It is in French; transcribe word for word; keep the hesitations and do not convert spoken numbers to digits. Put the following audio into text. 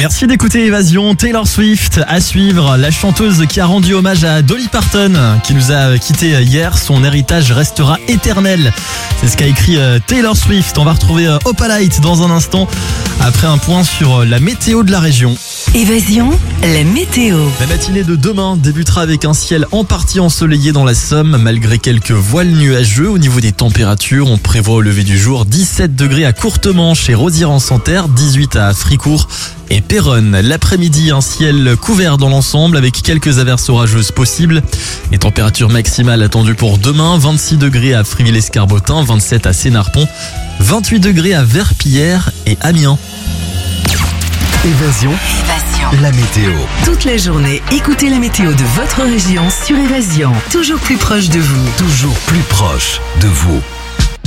Merci d'écouter Évasion. Taylor Swift à suivre, la chanteuse qui a rendu hommage à Dolly Parton, qui nous a quitté hier. Son héritage restera éternel. C'est ce qu'a écrit Taylor Swift. On va retrouver Opalite dans un instant, après un point sur la météo de la région. Évasion, la météo. La matinée de demain débutera avec un ciel en partie ensoleillé dans la Somme, malgré quelques voiles nuageux. Au niveau des températures, on prévoit au lever du jour dix-sept degrés à Courtemanche et Rosières-en-Santerre, dix-huit à Fricourt et Péronne. L'après-midi, un ciel couvert dans l'ensemble avec quelques averses orageuses possibles. Les températures maximales attendues pour demain, vingt-six degrés à Friville-Escarbotin, vingt-sept à Sénarpont, vingt-huit degrés à Verpillière et Amiens. Évasion, Évasion. la météo. Toute la journée, écoutez la météo de votre région sur Évasion. Toujours plus proche de vous. Toujours plus proche de vous.